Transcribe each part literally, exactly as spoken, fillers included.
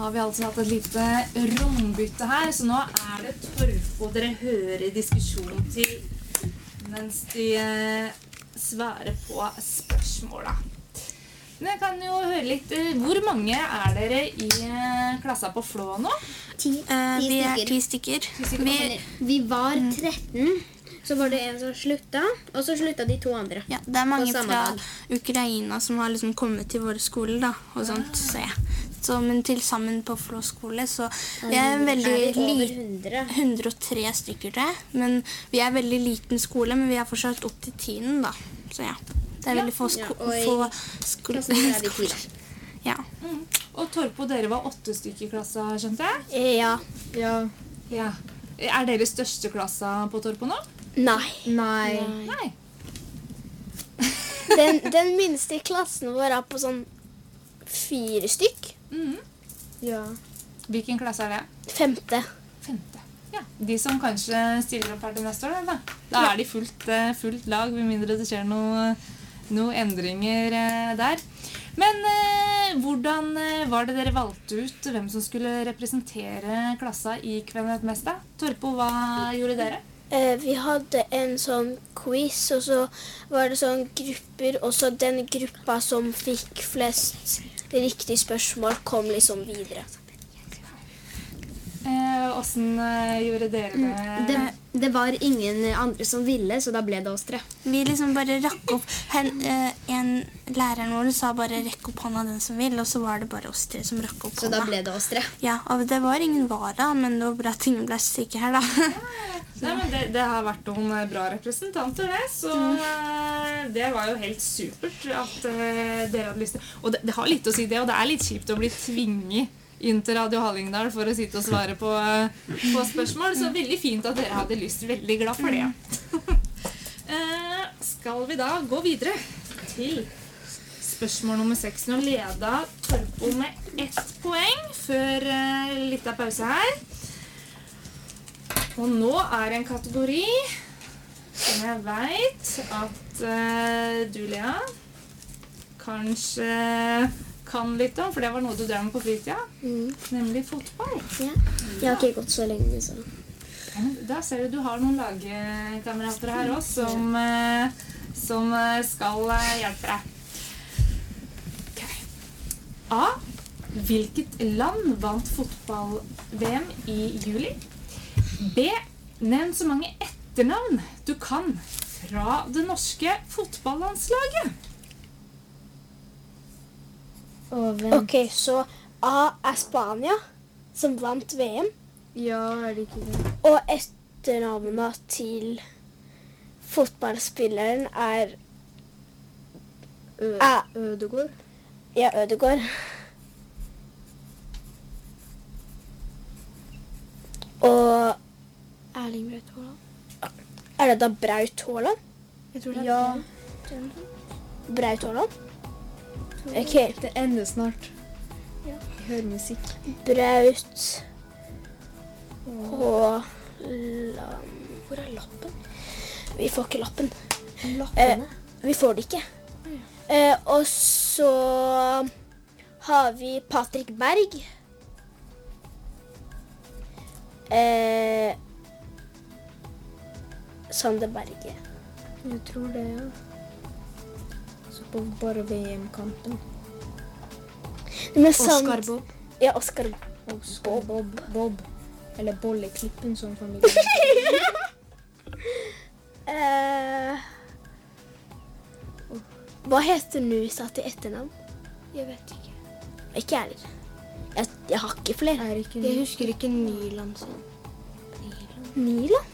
har vi altså hatt et lite rombytte her, så nå er det Torpo dere hører diskusjon til mens de svarer på spørsmåla. Men jeg kan jo høre litt, hvor mange er dere i klassa på Flå nå? Ti. Uh, vi er ti stykker. Vi, vi var tretten, så var det en som slutta, og så slutta de to andre. Ja, det er mange fra Ukraina som har liksom kommet til våre skoler da, og sånt, så ja. Så, men til sammen på Flå skole, så vi er veldig liten, hundre og tre stykker det, men vi er veldig liten skole, men vi er fortsatt opp til tienden da, så ja. Det er veldig få, sko ja, få sko skoler. Ja. Mm. Og Torpo, dere var åtte stykker i klassa, skjønte jeg? Ja. Ja. Ja. Er dere største klassa på Torpo nå? Nei. Nei. Nei. den, den minste klassen vår er på sånn fire stykk. Mm. Ja. Hvilken klasse er det? Femte. Femte. Ja. De som kanskje stiller opp her til neste år, da. Da er de fullt, fullt lag, med mindre det skjer noe, noe endringer der. Men eh, hvordan var det dere valgte ut hvem som skulle representere klassa i Kvenhet-mesta? Torpo, hva gjorde dere? Eh, vi hadde en sånn quiz, og så var det sånn grupper, og så den gruppa som fikk flest riktige spørsmål kom liksom videre. Eh, hvordan eh, gjorde dere det? det? Det var ingen andre som ville, så da ble det oss tre. Vi liksom bare rakk opp, hen, eh, en læreren vår sa bare rekk opp hånda den som vil, og så var det bare oss tre som rakk opp så hånda. Så da ble det oss tre? Ja, og det var ingen vara, men det var bra at ingen ble syke her da. Nei, men det, det har vært noen bra representanter det, så mm. det var jo helt supert at uh, dere hadde lyst til. Og det, det har litt å si det, og det er litt kjipt å bli tvinget inn til Radio Hallingdal for å sitte og svare på, på spørsmål, så veldig fint at dere hadde lyst, veldig glad for det. uh, skal vi da gå videre til spørsmål nummer seks. Nå leda Torpo med ett poeng før uh, litt av pause her. Og nå er det en kategori som jeg vet at uh, du, Lea, kanskje kan litt om, for det var noe du drev med på fritida, mm. nemlig fotball. Ja. Jeg har ikke gått så lenge, så. Da ser du du har noen lagkamerater her også som, uh, som skal uh, hjelpe deg. Okay. A. Hvilket land vant fotball-V M i juli? B. Nevn så mange etternavn du kan fra det norske fotballandslaget. Ok, så A er Spania, som vant V M. Ja, er det ikke det? Og etternavnet til fotballspilleren er Ø Ødegård? Ja, Ødegård. Og Erling Braut Haaland. er det da Braut Haaland? Jeg tror det er Ja. det. Braut Haaland? Ok. Det ender snart. Ja. Jeg hører musikk. Braut Haaland. Hvor er lappen? Vi får ikke lappen. Lappene. Eh, vi får det ikke. Eh, og så har vi Patrick Berg. Eh, Sander Berge. Jeg tror det, ja. Så på bare V M-kampen. Men Oscar Sand- Bob. Ja, Oscar Oscar Bob. Bob. Eller Bolleklippen, som familien. eh, Hva heter Nusa til etternavn? Jeg vet ikke. Ikke jeg heller. Jeg, jeg har ikke flere. Er ikke Jeg husker ikke Nyland sin. Nyland?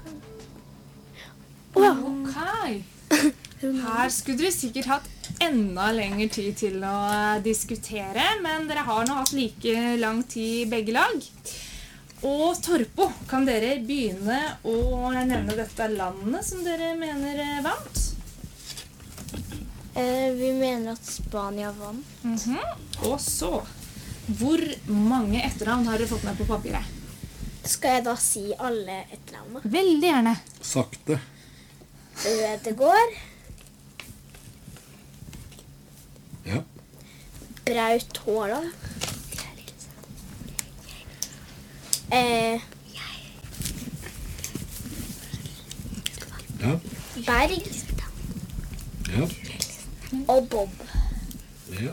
Å ja. Ok. Her skulle dere sikkert hatt enda lengre tid til å diskutere, men dere har nå hatt like lang tid begge lag. Og Torpo, kan dere begynne å nevne dette landet som dere mener vant? Eh, vi mener at Spania vant. Mhm. Og så, hvor mange etternavn har dere fått med på papiret? Skal jeg da si alle etternavnene? Veldig gjerne. Sakte. Ødegård, Ja. Braut Haaland, Eh, Ja. Berg Ja. og Bob. Ja.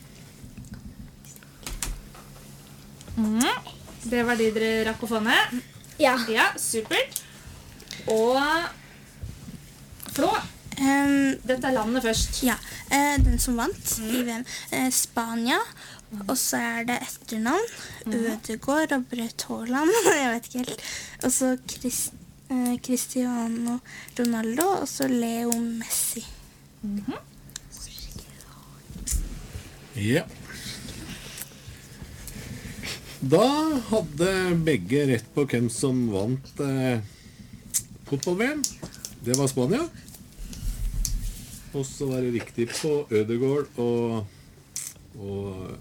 Mm. Det var de dere rakk å få ned. Ja. Ja, supert. Og Flå, Ehm, dette er landet først. ja, eh, den som vant i V M. Eh, Spania, og så er det etternavn. Ødegaard og Braut Haaland, jeg vet ikke helt. Og så Chris, eh, Cristiano Ronaldo, og så Leo Messi. Ja. Da hadde begge rett på hvem som vant eh, fotball-V M. Det var Spania. Og så var det riktig på Ødegaard og og,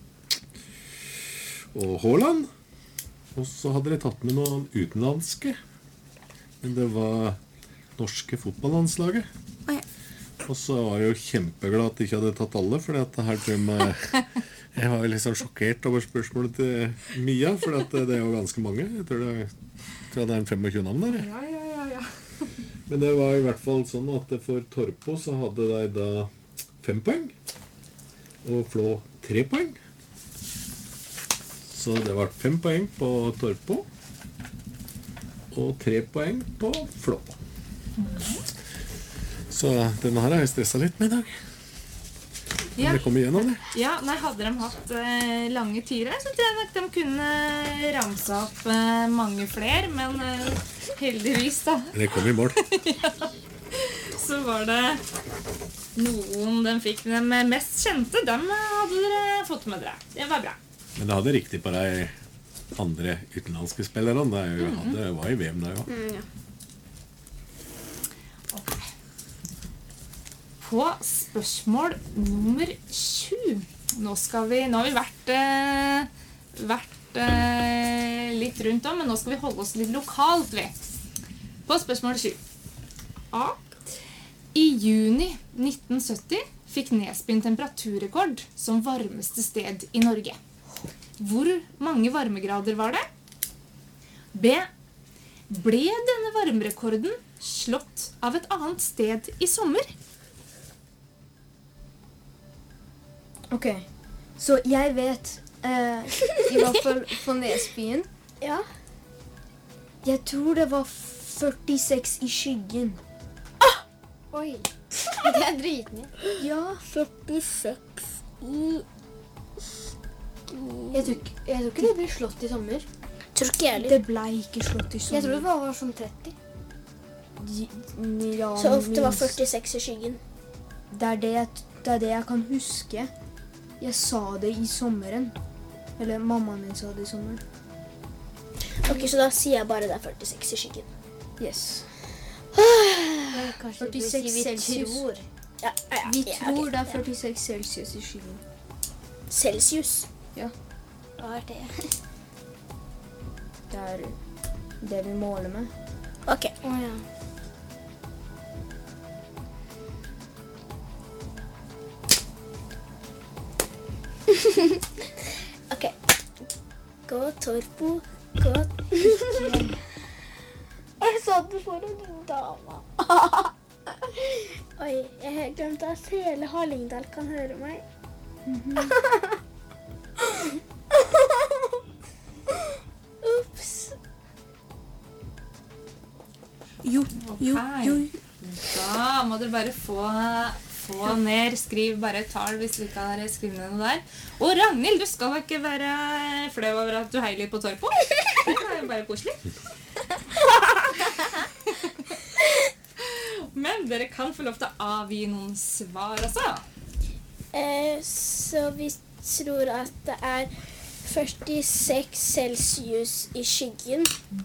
og Haaland. Og så hadde de tatt med noen utenlandske. Men det var norske fotballandslaget. Oi. Og så var jeg jo kjempeglad at de ikke hadde tatt alle, for det her tror jeg jeg var litt sånn sjokkert over spørsmålet til Mia, for det er jo ganske mange. Jeg tror det, jeg tror det er en femogtjue navn der. Ja, ja, ja, ja. Men det var i hvert fall sånn at for Torpo så hadde de da fem poeng, og Flå tre poeng. Så det var fem poeng på Torpo, og tre poeng på Flå. Så denne her har jeg stresset litt med i dag. Men Ja. det kom igjennom det. Ja, nei, hadde de hatt eh, lange tider, så tror jeg nok de kunne ramse opp eh, mange flere, men eh, heldigvis da, Det kom i mål. så var det noen de fikk de mest kjente, dem hadde dere fått med dere. Det var bra. Men det hadde riktig på de andre utenlandske spillerne. Det er jo- hadde, var i V M da, jo. Mm, ja. På spørsmål nummer sju. Nå skal vi, nå har vi vært, eh, vært eh, litt rundt om, men nå skal vi holde oss litt lokalt, vi. På spørsmål sju. A. I juni nitten sytti fikk Nesbyen temperaturrekord som varmeste sted i Norge. Hvor mange varmegrader var det? B. Ble denne varmerekorden slått av et annet sted i sommer? Ok, så jeg vet, eh, i hvert fall for Nesbyen, Ja. jeg tror det var førtiseks i skyggen. Oi. Det er dritmye. Ja, førtiseks i jeg tror, ikke- jeg tror ikke det ble slått i sommer. Tror ikke jeg heller. Det ble ikke slått i sommer. Jeg tror det var, var sånn tretti. Ja, Så ofte var minst. førtiseks i skyggen. Det er det, jeg- det er det jeg kan huske. Jeg sa det i sommeren. Eller mammaen min sa det i sommeren. Ok, så da sier jeg bare det er førtiseks i skyggen. Yes. Kanskje førtiseks celsius. tror. Ja, ja, ja, Vi ja, tror ok. det er førtiseks celsius i skyggen. Celsius. Ja. Hva er det? Det er det vi måler med. Ok. Å ja. Ok. Gå, Torpo. Gå. Jeg sa det for en dame. Oi, jeg har glemt at hele Hallingdal kan høre meg. Ups. Jo, jo, Ok. jo. Da må dere bare få, få ned. Skriv bare et tall hvis du ikke har skrevet ned noe der. Og Ragnhild, du skal ikke være flau over at du heier litt på Torpo. Det er jo bare koselig. Men dere kan få lov til å avgi noen svar også. Eh, så vi tror at det er førtiseks celsius i skyggen.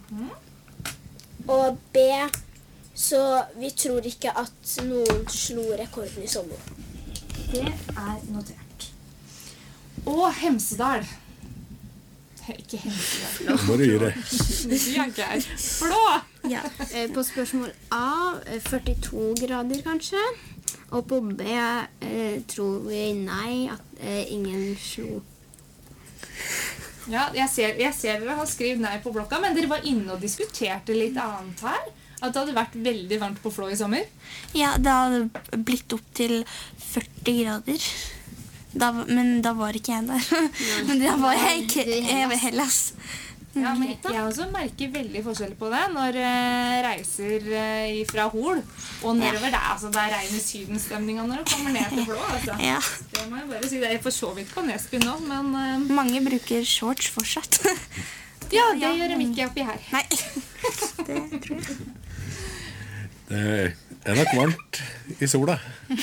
Og B, så vi tror ikke at noen slo rekorden i sommer. Det er notert. Og Hemsedal. Ikke Hemsedal. Nå må du gi det. Du er ikke her. Flå! Ja. Eh, På spørsmål A eh, førtito grader kanskje. Og på B eh, tror vi nei, at eh, ingen slo Ja, jeg ser, jeg ser dere har skrevet nei på blokka, men dere var inne og diskuterte litt annet her. At det hadde vært veldig varmt på Flå i sommer. Ja, det hadde blitt opp til førti grader. Da, men da var ikke jeg der. Men da var jeg ikke jeg var Hellas. Ja, men jeg også merker veldig forskjell på det når jeg reiser eh, fra Hol og nedover der. Altså, det er regn i sydenstemninga når du kommer ned til Flå. Altså. Ja. Det må jeg bare si. Det er for så vidt på Nesby nå, men eh, Mange bruker shorts fortsatt. ja, det gjør de ikke oppi her. Nei. Det tror jeg. Det er nok varmt i sola.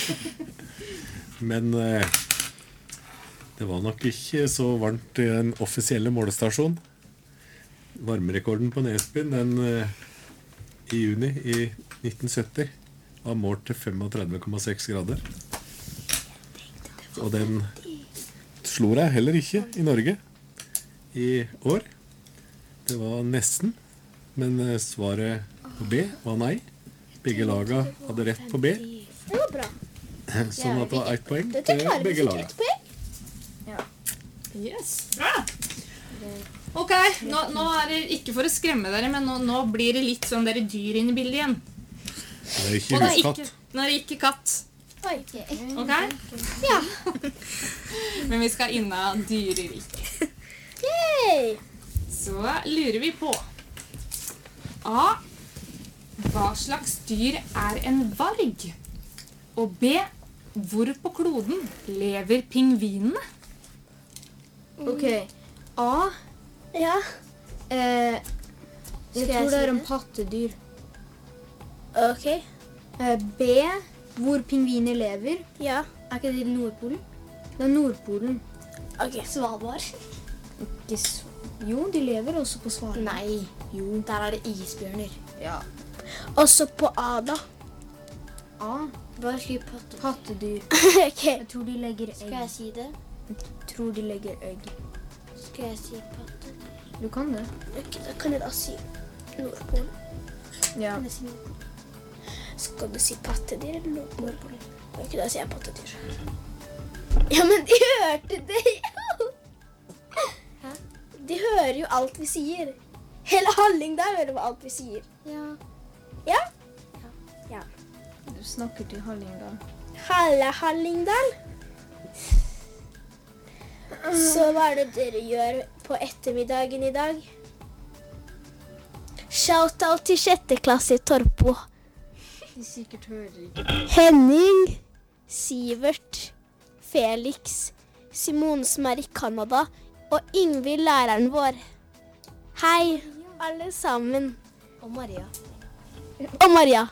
Men eh, det var nok ikke så varmt i den offisielle målestasjonen. Varmerekorden på Nesbyen den, eh, i juni i nitten sytti var målt til tretifem komma seks grader. Og den slo deg heller ikke i Norge i år. Det var nesten, men eh, svaret på B var nei. Begge laga hadde rett på B. Det var bra. Sånn at det var ett poeng Dette til klarer vi begge fikk laga. ett poeng. Yes, bra. Ok, nå, nå er det ikke for å skremme dere, men nå, nå blir det litt sånn dere dyr inn i bildet igjen. Det er ikke Og det er huskatt. ikke, nå er det ikke katt, Oi. ok? Ja. Men vi skal inna dyreriket. Yay. Så lurer vi på A. Hva slags dyr er en varg? Og B. Hvor på kloden lever pingvinene? Ok, A. Ja. Eh, jeg Skal jeg tror det si er en det? pattedyr. Ok. Eh, B. Hvor pingviner lever. Ja. Er ikke det Nordpolen? Det er Nordpolen. Ok. Svalbard? Ikke s- Jo, de lever også på Svalbard. Nei. Jo. Der er det isbjørner. Ja. Også på A, da. A. Bare skriv patte. Pattedyr. Ok. Jeg tror de legger egg. Skal jeg si det? Jeg tror de legger egg. Skal jeg si patte? Du kan det. Ok, da kan jeg da si Nordpolen. Ja. Kan jeg si noe? Skal du si pattedyr eller Nordpolen? Ok, da sier jeg pattedyr. Ja, men de hørte det jo! Hæ? De hører jo alt vi sier. Hele Hallingdal hører på alt vi sier. Ja. Ja? Du snakker til Hallingdal. Halve Hallingdal. Så hva er det dere gjør på ettermiddagen i dag? Shout-out til sjette klasse i Torpo. De sikkert hører ikke. Henning, Sivert, Felix, Simone som er i Canada, og Ingvild, læreren vår. Hei, alle sammen. Og Maria. Og Maria.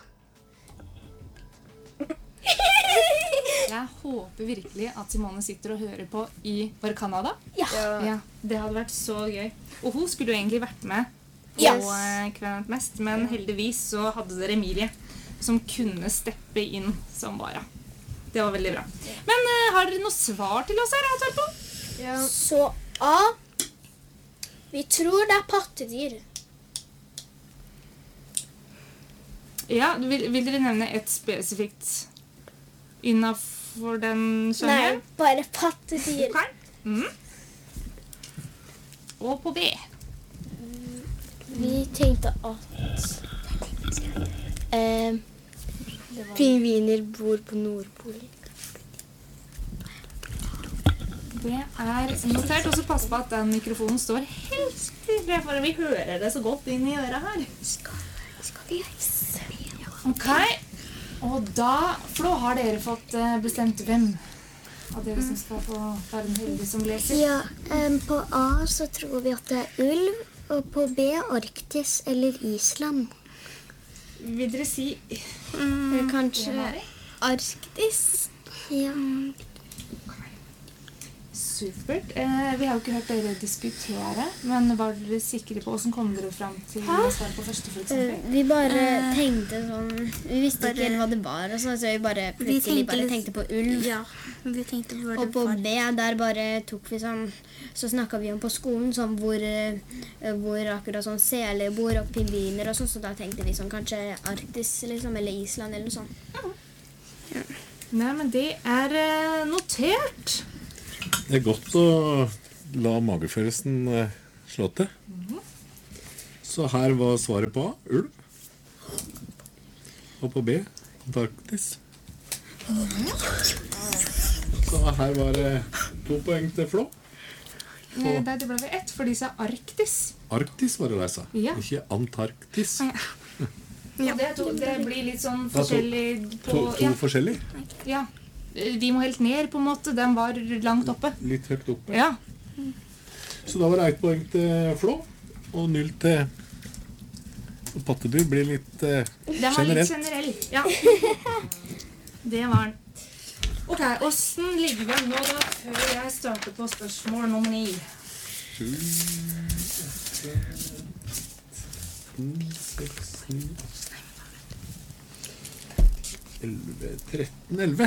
Jeg håper virkelig at Simone sitter og hører på i Var det Canada? Ja. Ja, det hadde vært så gøy. Og hun skulle jo egentlig vært med på Yes. eh, Kvenet mest, men heldigvis så hadde dere Emilie som kunne steppe inn som vara. Det var veldig bra. Men eh, har dere noe svar til oss her, da, Torpo? Ja. Så A. Vi tror det er pattedyr. Ja, vil, vil dere nevne et spesifikt innenfor den Nei, sjangeren? bare pattedyr. Ok. Mm. Og på B. Vi tenkte at eh, pingviner bor på Nordpolen. Det er notert. Og så pass på at den mikrofonen står helt stille, for vi hører det så godt inn i øret her. Ok, og da, Flå, har dere fått eh, bestemt hvem av dere som skal få være den heldige som leser? Ja, em, på A så tror vi at det er ulv, og på B Arktis eller Island. Vil dere si Mm, kanskje Mari? Arktis? Ja. Supert. Eh, vi har jo ikke hørt dere diskutere, men var dere sikre på hvordan kom dere frem til svar på første, for eksempel? Eh, Vi bare tenkte sånn Vi visste ikke helt hva det var, og så, så vi bare plutselig tenkte bare litt- tenkte på ulv. Ja, vi tenkte på Og på B, der bare tok vi sånn Så snakka vi om på skolen sånn hvor, eh, hvor akkurat sånn seler bor og pingviner og sånn, så da tenkte vi sånn kanskje Arktis liksom, eller Island eller noe sånt. Nei, men det er eh, notert. Det er godt å la magefølelsen eh, slå til. Så her var svaret på A, ulv. Og på B, Antarktis. Så her var det to poeng til Flå. Eh, Der det ble vi ett, for de sa Arktis. Arktis var det de sa, Ja. ikke Antarktis. Og det, to, det blir litt sånn Da to- forskjellig på... To, to Ja, forskjellige, ja. Vi må helt ned, på en måte. Den var langt oppe. litt høyt oppe. Ja. Så da var det ett poeng til Flå, og null til og pattedyr blir litt eh, Den var litt generelt. generell. Ja. Det var den. Ok, hvordan ligger vi an nå da, før jeg starter på spørsmål nummer ni? Sju, åtte, ni, seks, ni, elleve, tretten, elleve.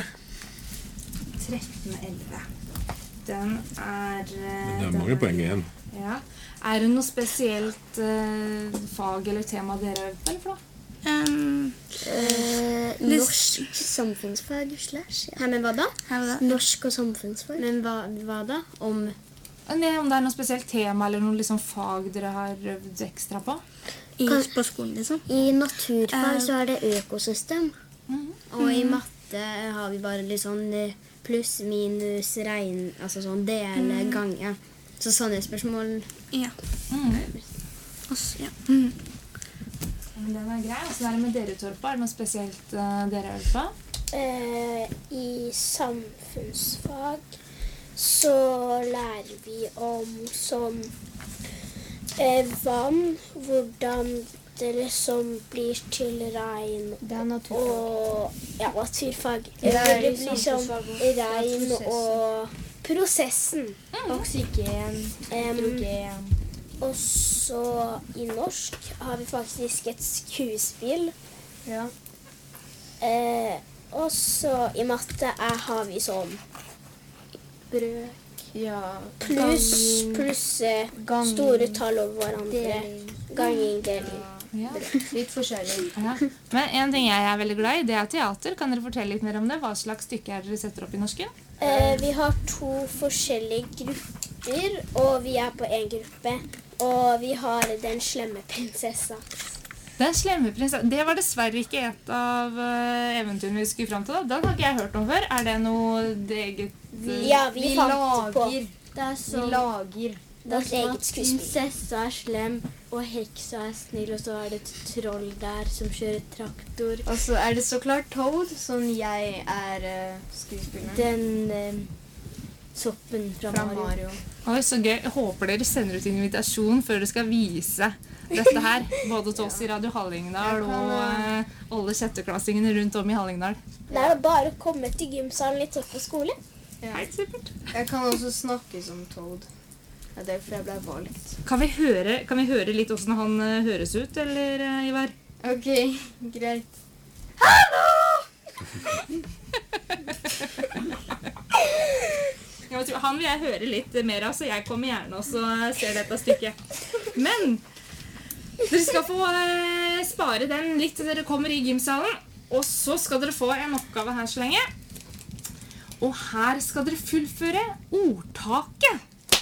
tretten elleve. Den er... Men det er mange poeng igjen. Ja. Er det noe spesielt eh, fag eller tema dere har øvd på, eller for da? Um, Eh, norsk samfunnsfag slash. Ja. Hæ, men hva da? her var det. Norsk og samfunnsfag. Men hva, hva da? Om Nei, om det er noe spesielt tema eller noe liksom fag dere har øvd ekstra på? I, Kan- på skolen, liksom. I naturfag Eh, så er det økosystem. Og i matte har vi bare litt sånn eh, pluss, minus, regn, altså sånn dele, gange. Så sånne spørsmål. Ja. Mm. Og så, ja. Mm. Den er grei. Hvordan er det med dere, Torpa? Er det noe spesielt eh, dere har øvd på? Eh, I samfunnsfag så lærer vi om sånn eh, vann, hvordan det liksom blir til regn. Det er naturfag. Og ja, naturfag. Det Det er blir liksom liksom det er regn prosessen. og prosessen. Oksygen, Em, hydrogen. og så i norsk har vi faktisk et skuespill. Ja. Eh, og så i matte er, har vi sånn brøk, Ja. pluss, Ganging, pluss eh, ganging, store tall over hverandre. deling. Ganging, deling. Ja. Litt forskjellig. Ja. Men en ting jeg er veldig glad i, det er teater. Kan dere fortelle litt mer om det? Hva slags stykke er dere setter opp i norsken? Eh, vi har to forskjellige grupper, og vi er på en gruppe. Og vi har Den slemme prinsessa. Den slemme prinsessen. Det var dessverre ikke et av uh, eventyrene vi skulle fram til. Da. Den har ikke jeg hørt om før. Er det noe det eget uh, Ja, vi, Vi fant på lager, Det er vi sånn lager. det er vårt sånn eget at skuespill. prinsessa er slem, og heksa er snill, og så er det et troll der som kjører traktor. Og så er det så klart Toad, som jeg er uh, skuespilleren. Den eh, soppen fra, Fra Mario. Mario. Oi, så gøy. Jeg håper dere sender ut invitasjon før dere skal vise dette her. Både til oss i Radio Hallingdal Jeg kan, og uh, alle sjetteklassingene rundt om i Hallingdal. Det er bare å komme til gymsalen litt opp på skole. Helt supert. Jeg kan også snakke som Toad. Det er derfor jeg ble valgt. Kan vi høre, kan vi høre litt hvordan han uh, høres ut, eller, uh, Ivar? Ok, greit. Jeg tror, han vil jeg høre litt mer av, så jeg kommer gjerne også og ser dette stykket. Men dere skal få eh, spare den litt til dere kommer i gymsalen. Og så skal dere få en oppgave her så lenge. Og her skal dere fullføre ordtaket.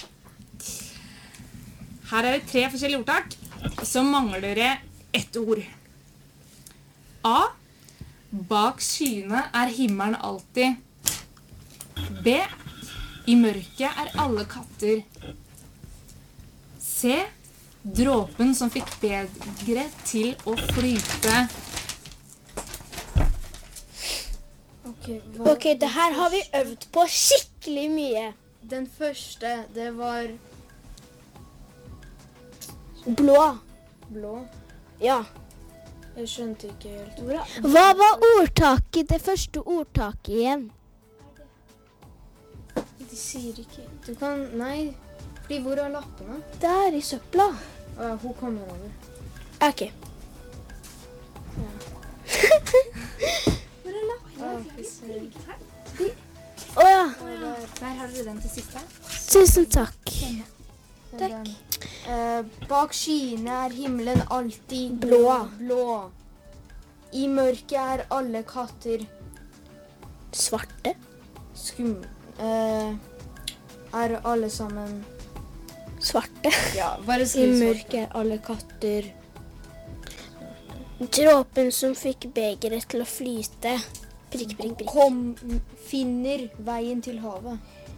Her er det tre forskjellige ordtak. Så mangler dere ett ord. A. Bak skyene er himmelen alltid. B. I mørket er alle katter. C. Dråpen som fikk begeret til å flyte. Ok, hva? Ok, det her har vi øvd på skikkelig mye. Den første, det var Blå. blå. Ja. Jeg skjønte ikke helt. Hva var ordtaket, det første ordtaket igjen? De sier ikke. Du kan, nei. Fordi hvor er lappene? Der i søpla. Å ja, hun kommer over. Ok. Å ja. Der har dere den til siste. Tusen takk. Takk. Eh, bak skyene er himmelen alltid Blå. blå. I mørket er alle katter Svarte. skum... Eh, er alle sammen Svarte. Ja, bare I skriv svart. mørket er alle katter. Dråpen som fikk begeret til å flyte. Prikk, prikk, prikk. Kom, finner veien til havet.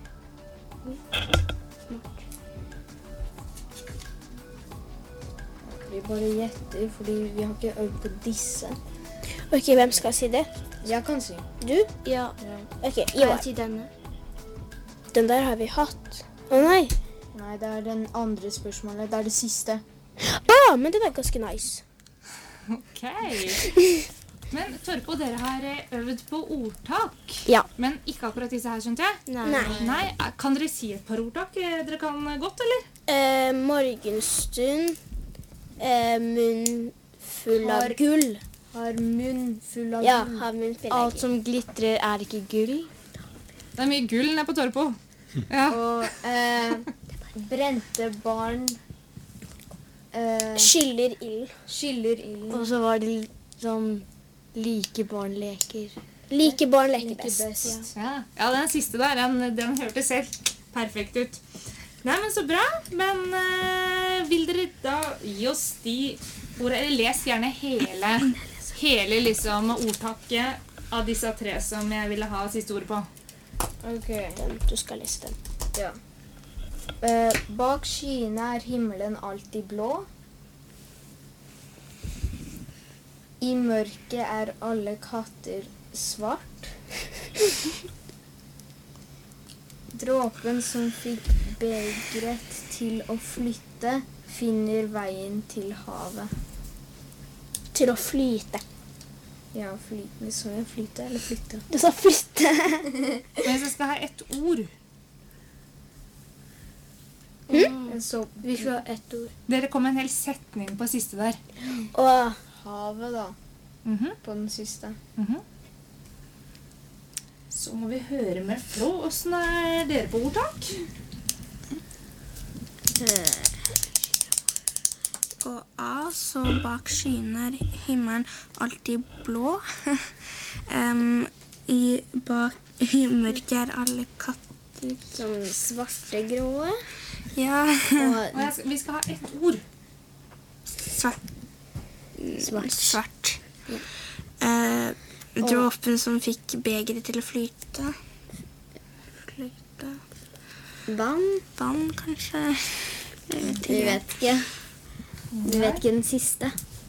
Vi bare gjetter, fordi vi har ikke øvd på disse. Ok, hvem skal si det? Jeg kan si. Du? Ja. Ok, Kan Ivar. jeg si denne? Den der har vi hatt. Å nei. Nei, det er den andre spørsmålet. Det er det siste. Ah, men det var ganske nice. Ok. Men Torpo, dere har eh, øvd på ordtak. Ja. Men ikke akkurat disse her, skjønte jeg. Nei. Nei, eh, kan dere si et par ordtak? Eh, Dere kan godt, eller? Eh, morgenstund. Eh, munn full av Har- gull. Har munn full av Ja, gull. har munn full av Alt gull. som glitrer er ikke gull. Det er mye gull nede på Torpo. Ja. Og eh, brente barn eh, Skyller ild. skyller ilden. Og så var det litt sånn like barn leker. Like barn leker Like best. best. Ja. ja, den siste der, den, den hørtes helt perfekt ut. Nei, men så bra. Men eh, vil dere da gi oss de ordene, eller les gjerne hele, hele liksom ordtaket av disse tre som jeg ville ha siste ordet på. Ok. Den, du skal lese den. Ja. Eh, bak skyene er himmelen alltid blå. I mørket er alle katter svart. Dråpen som fikk begeret til å flytte, finner veien til havet. Til å flyte. Ja, flyte. Så jeg flyte eller flytte? Du sa flytte. Men hvis jeg skal ha ett ord, Jeg så Vi skal ha ett ord. dere kom med en hel setning på siste der. Og havet, da, Mhm, på den siste. mhm. Så må vi høre med Flå. Hvordan er dere på ordtak? Og A, så bak skyene er himmelen alltid blå. Em, i, bak, I mørket er alle katter. sånn svarte grå. Ja, Og jeg skal, vi skal ha ett ord. svart. Svart. Svart. Eh, dråpen som fikk begeret til å flyte. Flyte. Vann. Vann, kanskje. Jeg vet Vi ikke. vet ikke. Vi vet ikke den siste.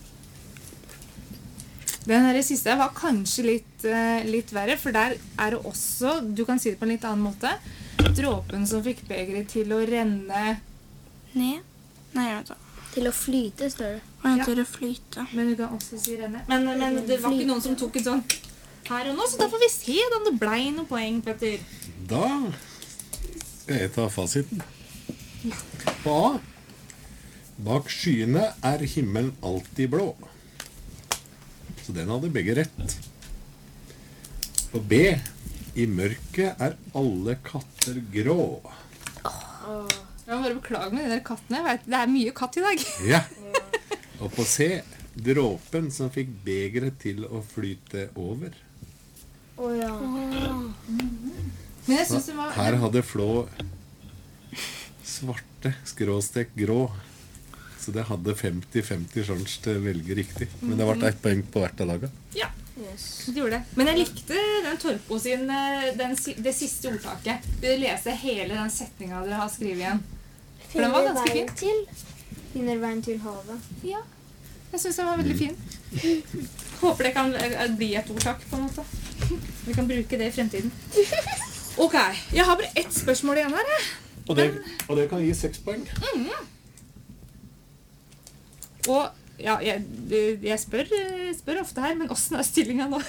Den her siste var kanskje litt, eh, litt verre, for der er det også, du kan si det på en litt annen måte, dråpen som fikk begeret til å renne, Ned. Nei, vent da. Til å flyte, står det. Og jeg til å flyte. men du kan også si renne. Men, men det var ikke noen som tok en sånn her og nå, så da får vi se om det ble noen poeng, Petter. Da skal jeg ta fasiten. På A. Bak skyene er himmelen alltid blå. Så den hadde begge rett. På B. I mørket er alle katter grå. Jeg må bare beklage med de der kattene. Jeg vet, det er mye katt i dag. Ja. Og på C. Dråpen som fikk begeret til å flyte over. Å ja. Men jeg synes det var... Her hadde Flå svarte skråstek grå. Så det hadde femti femti sjanse til å velge riktig. Men det ble ett poeng på hvert av lagene. Ja, det gjorde det. Men jeg likte den Torpo sin, eh, den, si- det siste ordtaket. Vil lese hele den setningen dere har skrevet igjen. For den var Finner ganske veien fin. til. Finner veien til havet. Ja, jeg synes den var veldig fin. Håper det kan eh, bli et ordtak på en måte. Vi kan bruke det i fremtiden. Ok, jeg har bare ett spørsmål igjen her. jeg. Og det, og det kan gi seks poeng. Og ja, jeg, jeg spør, spør ofte her, men hvordan er stillingen nå?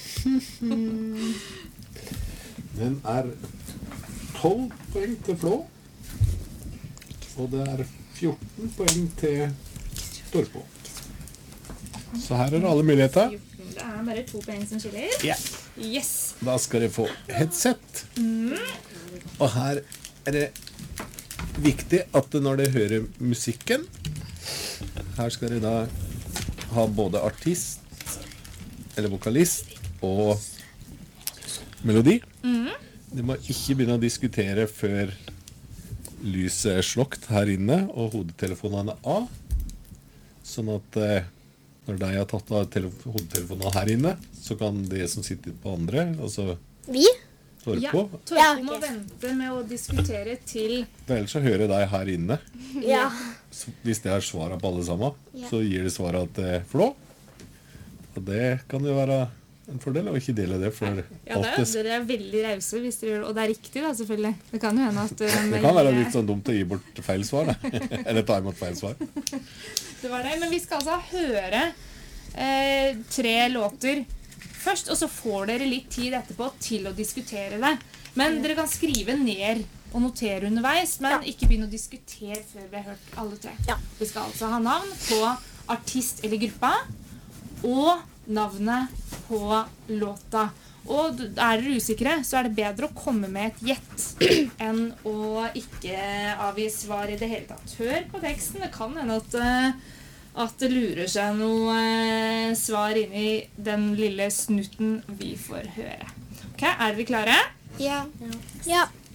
Den er tolv poeng til Flå. Og det er fjorten poeng til Torpo. Så her er det alle muligheter. Det er bare to poeng som skiller. Ja. Yes. Da skal dere få headset. Og her er det viktig at når dere hører musikken, her skal dere da ha både artist, eller vokalist, og melodi. Dere må ikke begynne å diskutere før lyset er slokt her inne, og hodetelefonene er av. Sånn at eh, når de har tatt av hodetelefonene her inne, så kan det som sitter på andre, altså Vi? Torpo, Ja, Torpo Ja, må ok. vente med å diskutere til ellers så hører de her inne. Ja. Så hvis det er svaret på alle sammen, så gir det svaret til Flå. Og det kan jo være en fordel, og ikke dele det for Ja, det alt er, det. dere er veldig rause hvis dere gjør det. Og det er riktig, da, selvfølgelig. Det kan jo hende at um, Det kan være litt sånn dumt å gi bort feil svar, da. Eller ta imot feil svar. Det var det. Men vi skal altså høre eh, tre låter først, og så får dere litt tid etterpå til å diskutere det. Men dere kan skrive ned og notere underveis, men ikke begynne å diskutere før vi har hørt alle tre. Ja. Vi skal altså ha navn på artist eller gruppa, og navnet på låta. Og d- er dere usikre, så er det bedre å komme med et gjett enn å ikke avgi svar i det hele tatt. Hør på teksten. Det kan hende at, eh, at det lurer seg noe eh, svar inn i den lille snutten vi får høre. Ok, er dere klare? Ja. Ja.